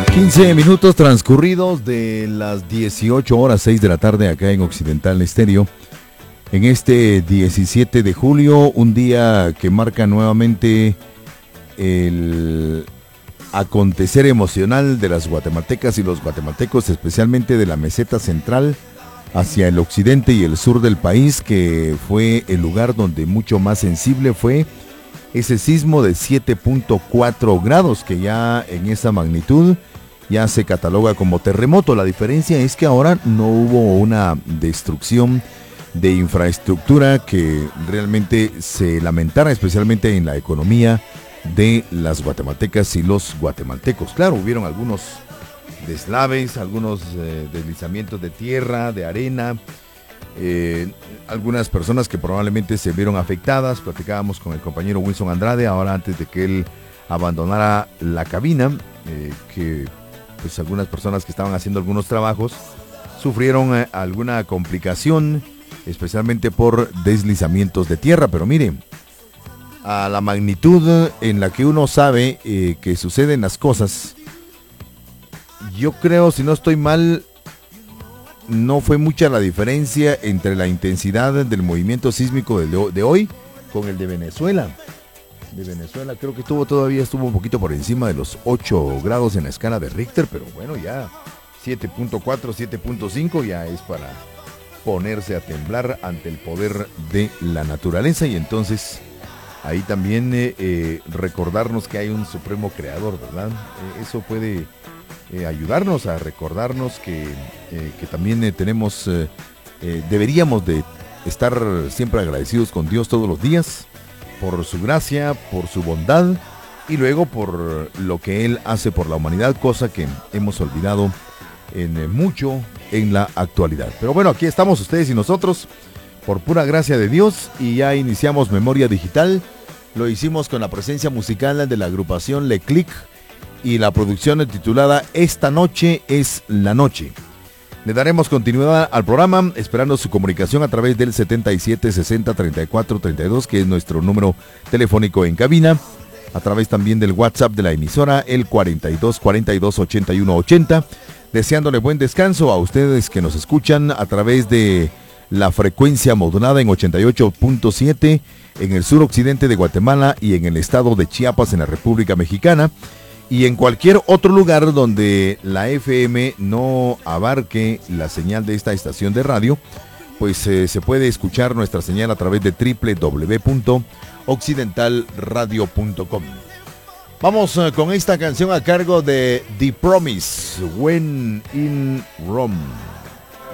15 minutos transcurridos de las 18 horas 6 de la tarde acá en Occidental Estéreo. En este 17 de julio, un día que marca nuevamente el acontecer emocional de las guatemaltecas y los guatemaltecos, especialmente de la meseta central hacia el occidente y el sur del país, que fue el lugar donde mucho más sensible fue ese sismo de 7.4 grados, que ya en esa magnitud ya se cataloga como terremoto. La diferencia es que ahora no hubo una destrucción de infraestructura que realmente se lamentara, especialmente en la economía de las guatemaltecas y los guatemaltecos. Claro, hubieron algunos deslaves, algunos deslizamientos de tierra, de arena, algunas personas que probablemente se vieron afectadas. Platicábamos con el compañero Wilson Andrade ahora antes de que él abandonara la cabina, que pues algunas personas que estaban haciendo algunos trabajos sufrieron alguna complicación, especialmente por deslizamientos de tierra. Pero mire, a la magnitud en la que uno sabe que suceden las cosas, yo creo, si no estoy mal, no fue mucha la diferencia entre la intensidad del movimiento sísmico de hoy con el de Venezuela. De Venezuela creo que estuvo un poquito por encima de los 8 grados en la escala de Richter, pero bueno, ya 7.4, 7.5 ya es para ponerse a temblar ante el poder de la naturaleza. Y entonces ahí también recordarnos que hay un supremo creador, ¿verdad? Eso puede ayudarnos a recordarnos que también deberíamos de estar siempre agradecidos con Dios todos los días por su gracia, por su bondad y luego por lo que Él hace por la humanidad, cosa que hemos olvidado mucho en la actualidad. Pero bueno, aquí estamos ustedes y nosotros por pura gracia de Dios y ya iniciamos Memoria Digital. Lo hicimos con la presencia musical de la agrupación Le Click y la producción titulada Esta Noche es la Noche. Le daremos continuidad al programa esperando su comunicación a través del 77 60 34 32, que es nuestro número telefónico en cabina, a través también del WhatsApp de la emisora, el 42 42 81 80, deseándole buen descanso a ustedes que nos escuchan a través de la frecuencia modulada en 88.7 en el suroccidente de Guatemala y en el estado de Chiapas en la República Mexicana, y en cualquier otro lugar donde la FM no abarque la señal de esta estación de radio, pues se puede escuchar nuestra señal a través de www.occidentalradio.com. Vamos con esta canción a cargo de The Promise, When in Rome.